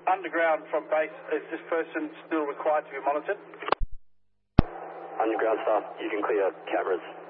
underground from base, is this person still required to be monitored? Underground staff, you can clear cameras.